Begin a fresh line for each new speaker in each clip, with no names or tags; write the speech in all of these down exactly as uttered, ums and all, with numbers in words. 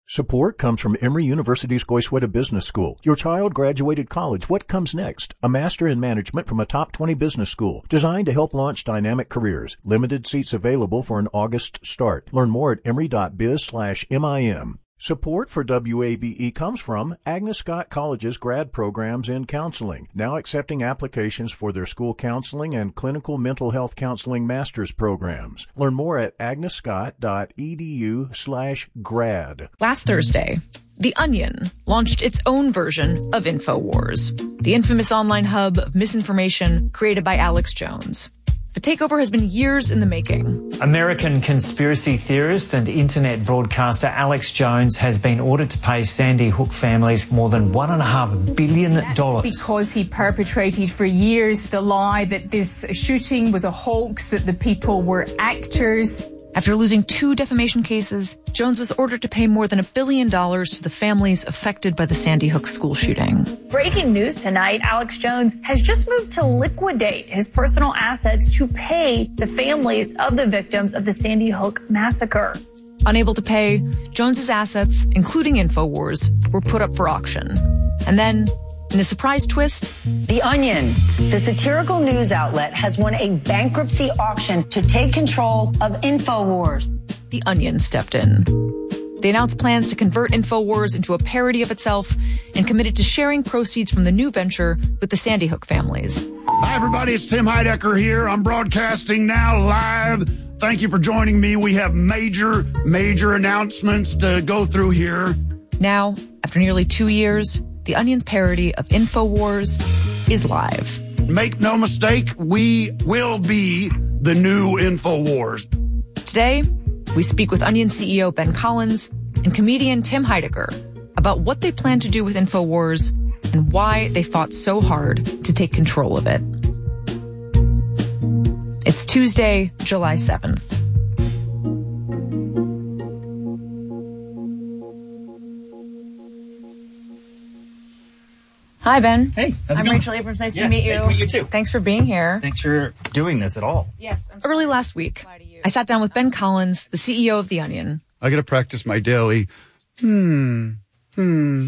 Support comes from Emory University's Goizueta Business School. Your child graduated college. What comes next? A master in management from a top twenty business school designed to help launch dynamic careers. Limited seats available for an August start. Learn more at emory.biz slash MIM. Support for W A B E comes from Agnes Scott College's grad programs in counseling, now accepting applications for their school counseling and clinical mental health counseling master's programs. Learn more at agnescott.edu slash grad.
Last Thursday, The Onion launched its own version of InfoWars, the infamous online hub of misinformation created by Alex Jones. The takeover has been years in the making.
American conspiracy theorist and internet broadcaster Alex Jones has been ordered to pay Sandy Hook families more than one and a half billion dollars.
That's because he perpetrated for years the lie that this shooting was a hoax, that the people were actors.
After losing two defamation cases, Jones was ordered to pay more than a billion dollars to the families affected by the Sandy Hook school shooting.
Breaking news tonight, Alex Jones has just moved to liquidate his personal assets to pay the families of the victims of the Sandy Hook massacre.
Unable to pay, Jones's assets, including InfoWars, were put up for auction. And then, in a surprise twist,
The Onion, the satirical news outlet, has won a bankruptcy auction to take control of InfoWars.
The Onion stepped in. They announced plans to convert InfoWars into a parody of itself and committed to sharing proceeds from the new venture with the Sandy Hook families.
Hi, everybody. It's Tim Heidecker here. I'm broadcasting now live. Thank you for joining me. We have major, major announcements to go through here.
Now, after nearly two years, The Onion's parody of InfoWars is live.
Make no mistake, we will be the new InfoWars.
Today, we speak with Onion C E O Ben Collins and comedian Tim Heidecker about what they plan to do with InfoWars and why they fought so hard to take control of it. It's Tuesday, July seventh. Hi, Ben.
Hey, how's it
I'm
going?
Rachel Abrams. Nice
yeah,
to meet you.
Nice to meet you, too.
Thanks for being here.
Thanks for doing this at all.
Yes. Early last week, I sat down with Ben Collins, the C E O of The Onion.
I got to practice my daily, hmm, hmm.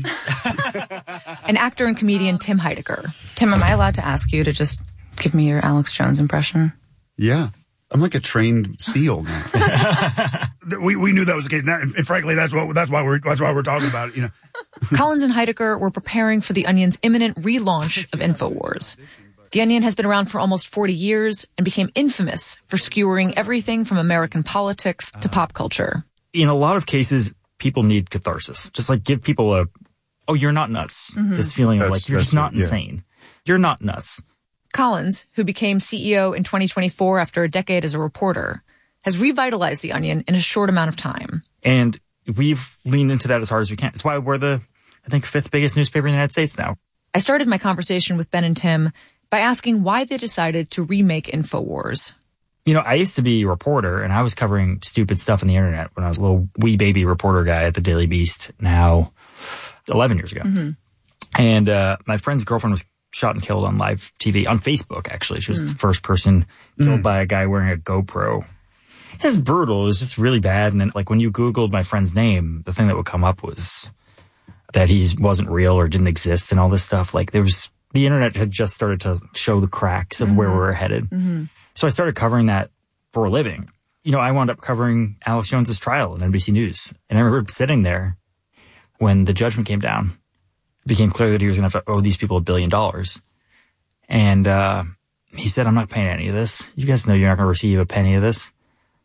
And actor and comedian Tim Heidecker. Tim, am I allowed to ask you to just give me your Alex Jones impression?
Yeah. I'm like a trained SEAL now. we we knew that was the case. And, and frankly, that's what that's why we're that's why we're talking about it, you know.
Collins and Heidecker were preparing for The Onion's imminent relaunch of InfoWars. The Onion has been around for almost forty years and became infamous for skewering everything from American politics to pop culture.
In a lot of cases, people need catharsis. Just like give people a, oh, you're not nuts. Mm-hmm. This feeling of
That's-
like, you're just not
it, yeah.
insane. You're not nuts.
Collins, who became C E O in twenty twenty-four after a decade as a reporter, has revitalized The Onion in a short amount of time.
And we've leaned into that as hard as we can. It's why we're the, I think, fifth biggest newspaper in the United States now.
I started my conversation with Ben and Tim by asking why they decided to remake InfoWars.
You know, I used to be a reporter, and I was covering stupid stuff on the internet when I was a little wee baby reporter guy at the Daily Beast now eleven years ago.
Mm-hmm.
And uh, my friend's girlfriend was shot and killed on live T V, on Facebook, actually. She was mm. the first person killed mm. by a guy wearing a GoPro. It was brutal. It was just really bad. And then, like, when you Googled my friend's name, the thing that would come up was that he wasn't real or didn't exist and all this stuff. Like, there was, the internet had just started to show the cracks of mm-hmm. where we were headed. Mm-hmm. So I started covering that for a living. You know, I wound up covering Alex Jones's trial on N B C News. And I remember sitting there when the judgment came down. It became clear that he was going to have to owe these people a billion dollars. And uh he said, I'm not paying any of this. You guys know you're not going to receive a penny of this.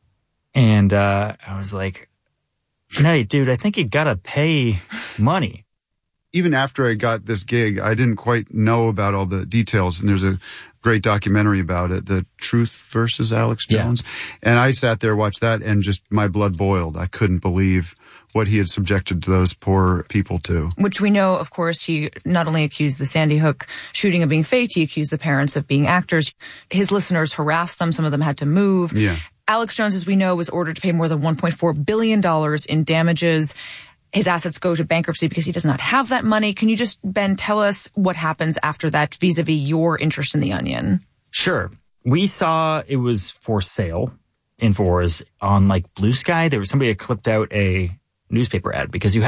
And uh I was like, hey, dude, I think you got to pay money.
Even after I got this gig, I didn't quite know about all the details. And there's a great documentary about it, The Truth versus Alex Jones. Yeah. And I sat there, watched that, and just my blood boiled. I couldn't believe what he had subjected those poor people to.
Which we know, of course, he not only accused the Sandy Hook shooting of being faked, he accused the parents of being actors. His listeners harassed them. Some of them had to move.
Yeah.
Alex Jones, as we know, was ordered to pay more than one point four billion dollars in damages. His assets go to bankruptcy because he does not have that money. Can you just, Ben, tell us what happens after that vis-a-vis your interest in The Onion?
Sure. We saw it was for sale, InfoWars, on like Blue Sky. There was somebody had clipped out a newspaper ad because you